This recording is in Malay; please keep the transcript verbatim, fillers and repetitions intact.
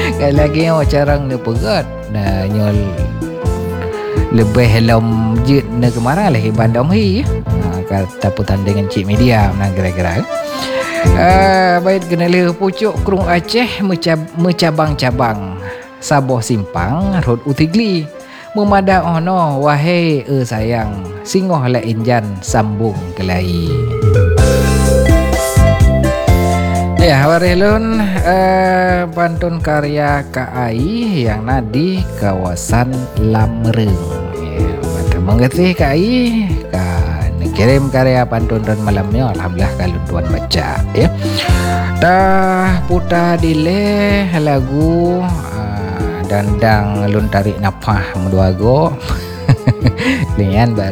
Kan lagi yang carang ni pegat. Nah nyol lebih lom jut na kemara lah bandam hi. Ha, kata putan dengan cik media nah kira-kira. Uh, baik kenali pucuk Krung Aceh mecab, mecabang-cabang Saboh Simpang Rod Utigli memada ono wahai e sayang singoh la injan sambung kelai. Ya warelun uh, pantun karya K A I yang nadi kawasan Lamreng. Ya, terima kasih K A I kan kirim karya pantun dan malamnya alhamdulillah kalau tuan baca ya. Dah putar dile lagu uh, dandang lun tarik napah menduago. Dengan